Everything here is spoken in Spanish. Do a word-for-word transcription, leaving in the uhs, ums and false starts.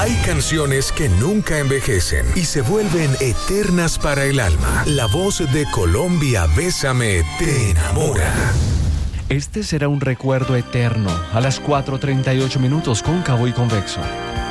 Hay canciones que nunca envejecen y se vuelven eternas para el alma. La voz de Colombia, Bésame, te enamora. Este será un recuerdo eterno a las cuatro treinta y ocho minutos, cóncavo y convexo.